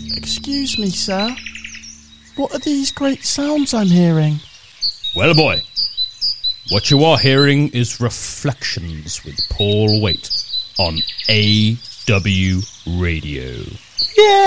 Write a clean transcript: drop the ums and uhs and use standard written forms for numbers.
Excuse me, sir. What are these great sounds I'm hearing? Well, boy, what you are hearing is Reflections with Paul Waite on AW Radio. Yeah!